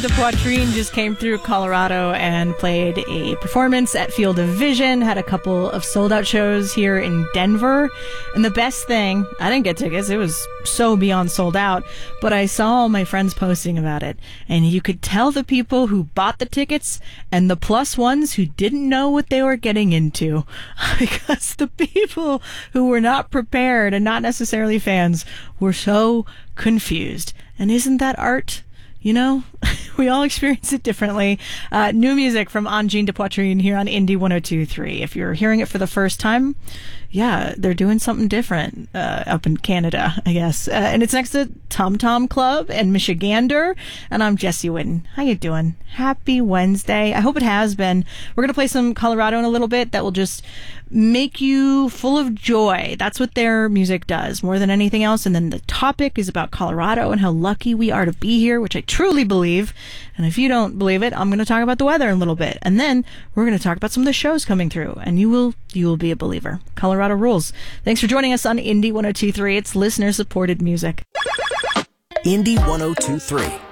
de Poitrine just came through Colorado and played a performance at Field of Vision, had a couple of sold-out shows here in Denver. And the best thing, I didn't get tickets, it was so beyond sold out, but I saw all my friends posting about it, and you could tell the people who bought the tickets and the plus ones who didn't know what they were getting into, because the people who were not prepared and not necessarily fans were so confused. And isn't that art? You know, we all experience it differently. New music from Angine de Poitrine here on Indie 102.3. If you're hearing it for the first time, yeah, they're doing something different up in Canada, I guess. And it's next to Tom Tom Club and Michigander. And I'm Jessie Whitten. How you doing? Happy Wednesday. I hope it has been. We're going to play some Colorado in a little bit that will just make you full of joy. That's what their music does more than anything else. And then the topic is about Colorado and how lucky we are to be here, which I truly believe. And if you don't believe it, I'm going to talk about the weather in a little bit. And then we're going to talk about some of the shows coming through, and you will be a believer. Colorado rules. Thanks for joining us on Indie 102.3. It's listener supported music. Indie 102.3.